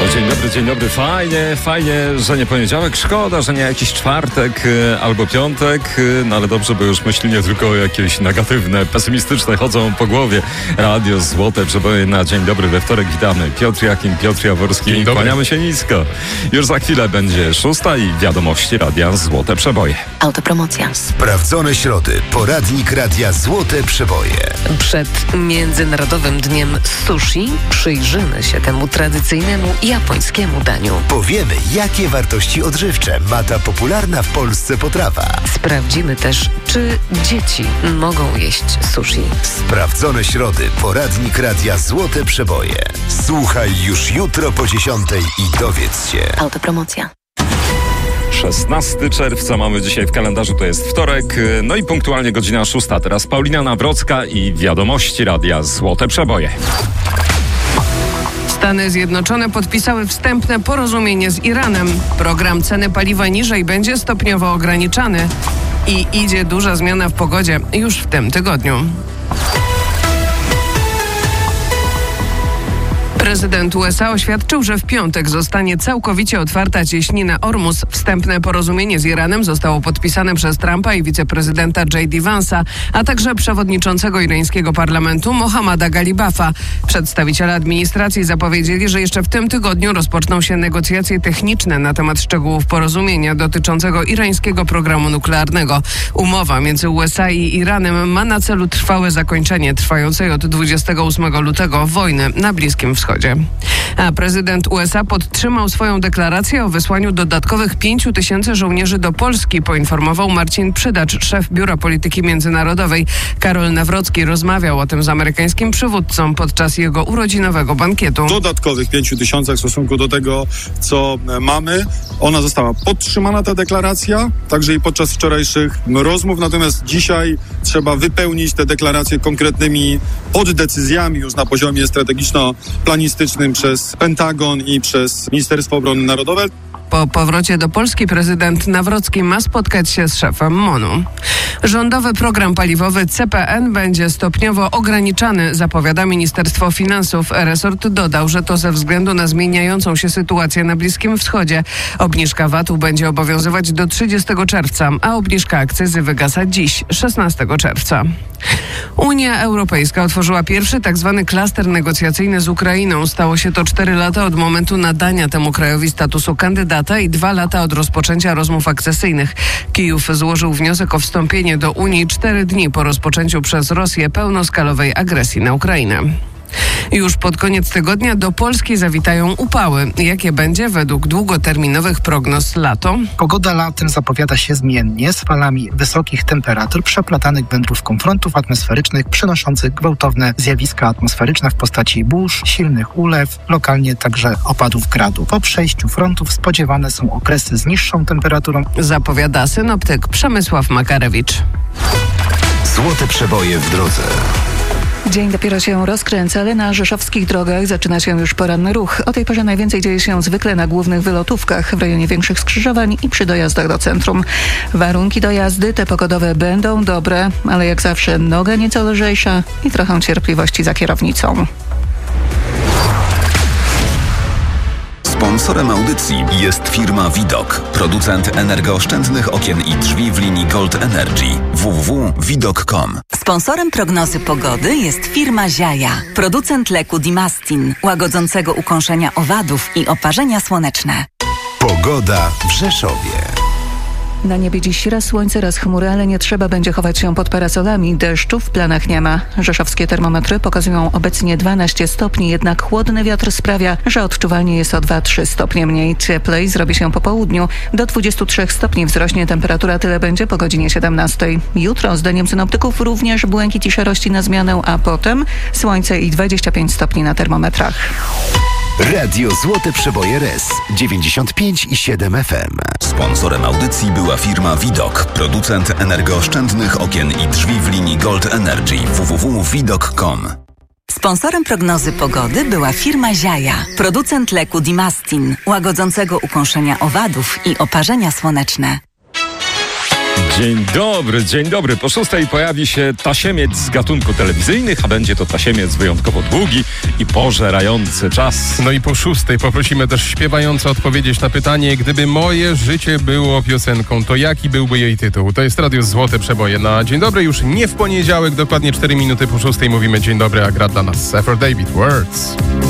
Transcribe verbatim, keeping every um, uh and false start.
Dzień dobry, dzień dobry. Fajnie, fajnie, że nie poniedziałek. Szkoda, że nie jakiś czwartek y, albo piątek. Y, no ale dobrze, bo już myśli nie tylko jakieś negatywne, pesymistyczne chodzą po głowie. Radio Złote Przeboje na dzień dobry we wtorek. Witamy. Piotr Jakim, Piotr Jaworski. Kłaniamy się nisko. Już za chwilę będzie szósta i wiadomości Radia Złote Przeboje. Autopromocja. Sprawdzone środy. Poradnik Radia Złote Przeboje. Przed Międzynarodowym Dniem Sushi przyjrzymy się temu tradycyjnemu japońskiemu daniu. Powiemy, jakie wartości odżywcze ma ta popularna w Polsce potrawa. Sprawdzimy też, czy dzieci mogą jeść sushi. Sprawdzone środy. Poradnik Radia Złote Przeboje. Słuchaj już jutro po dziesiątej i dowiedz się. Autopromocja. szesnastego czerwca mamy dzisiaj w kalendarzu, to jest wtorek, no i punktualnie godzina szósta. Teraz Paulina Nawrocka i wiadomości Radia Złote Przeboje. Stany Zjednoczone podpisały wstępne porozumienie z Iranem. Program ceny paliwa niżej będzie stopniowo ograniczany i idzie duża zmiana w pogodzie już w tym tygodniu. Prezydent U S A oświadczył, że w piątek zostanie całkowicie otwarta cieśnina Ormus. Wstępne porozumienie z Iranem zostało podpisane przez Trumpa i wiceprezydenta J D Vance'a, a także przewodniczącego irańskiego parlamentu Mohammada Galibafa. Przedstawiciele administracji zapowiedzieli, że jeszcze w tym tygodniu rozpoczną się negocjacje techniczne na temat szczegółów porozumienia dotyczącego irańskiego programu nuklearnego. Umowa między U S A i Iranem ma na celu trwałe zakończenie trwającej od dwudziestego ósmego lutego wojny na Bliskim Wschodzie. A prezydent U S A podtrzymał swoją deklarację o wysłaniu dodatkowych pięciu tysięcy żołnierzy do Polski, poinformował Marcin Przydacz, szef Biura Polityki Międzynarodowej. Karol Nawrocki rozmawiał o tym z amerykańskim przywódcą podczas jego urodzinowego bankietu. Dodatkowych pięciu tysiącach w stosunku do tego, co mamy. Ona została podtrzymana, ta deklaracja, także i podczas wczorajszych rozmów. Natomiast dzisiaj trzeba wypełnić te deklaracje konkretnymi poddecyzjami już na poziomie strategiczno-planistycznym przez Pentagon i przez Ministerstwo Obrony Narodowej. Po powrocie do Polski prezydent Nawrocki ma spotkać się z szefem MONU. Rządowy program paliwowy C P N będzie stopniowo ograniczany, zapowiada Ministerstwo Finansów. Resort dodał, że to ze względu na zmieniającą się sytuację na Bliskim Wschodzie. Obniżka V A T-u będzie obowiązywać do trzydziestego czerwca, a obniżka akcyzy wygasa dziś, szesnastego czerwca. Unia Europejska otworzyła pierwszy tak zwany klaster negocjacyjny z Ukrainą. Stało się to cztery lata od momentu nadania temu krajowi statusu kandydata i dwa lata od rozpoczęcia rozmów akcesyjnych. Kijów złożył wniosek o wstąpienie do Unii cztery dni po rozpoczęciu przez Rosję pełnoskalowej agresji na Ukrainę. Już pod koniec tygodnia do Polski zawitają upały. Jakie będzie według długoterminowych prognoz lato? Pogoda latem zapowiada się zmiennie, z falami wysokich temperatur przeplatanych wędrówką frontów atmosferycznych przynoszących gwałtowne zjawiska atmosferyczne w postaci burz, silnych ulew, lokalnie także opadów gradu. Po przejściu frontów spodziewane są okresy z niższą temperaturą. Zapowiada synoptyk Przemysław Makarewicz. Złote Przeboje w drodze. Dzień dopiero się rozkręca, ale na rzeszowskich drogach zaczyna się już poranny ruch. O tej porze najwięcej dzieje się zwykle na głównych wylotówkach, w rejonie większych skrzyżowań i przy dojazdach do centrum. Warunki do jazdy te pogodowe będą dobre, ale jak zawsze noga nieco lżejsza i trochę cierpliwości za kierownicą. Sponsorem audycji jest firma Widok, producent energooszczędnych okien i drzwi w linii Gold Energy. w w w kropka widok kropka com. Sponsorem prognozy pogody jest firma Ziaja, producent leku Dimastin, łagodzącego ukąszenia owadów i oparzenia słoneczne. Pogoda w Rzeszowie. Na niebie dziś raz słońce, raz chmury, ale nie trzeba będzie chować się pod parasolami. Deszczu w planach nie ma. Rzeszowskie termometry pokazują obecnie dwanaście stopni, jednak chłodny wiatr sprawia, że odczuwalnie jest o dwa trzy stopnie mniej. Cieplej zrobi się po południu. Do dwudziestu trzech stopni wzrośnie temperatura, tyle będzie po godzinie siedemnastej. Jutro, zdaniem synoptyków, również błękit i szarości na zmianę, a potem słońce i dwadzieścia pięć stopni na termometrach. Radio Złote Przeboje R E S dziewięćdziesiąt pięć i siedem F M. Sponsorem audycji była firma Widok, producent energooszczędnych okien i drzwi w linii Gold Energy. w w w kropka widok kropka com. Sponsorem prognozy pogody była firma Ziaja, producent leku Dimastin, łagodzącego ukąszenia owadów i oparzenia słoneczne. Dzień dobry, dzień dobry. Po szóstej pojawi się tasiemiec z gatunku telewizyjnych, a będzie to tasiemiec wyjątkowo długi i pożerający czas. No i po szóstej poprosimy też śpiewająco odpowiedzieć na pytanie, gdyby moje życie było piosenką, to jaki byłby jej tytuł? To jest Radio Złote Przeboje. Na dzień dobry już nie w poniedziałek, dokładnie cztery minuty po szóstej mówimy dzień dobry, a gra dla nas Seffer David, Words.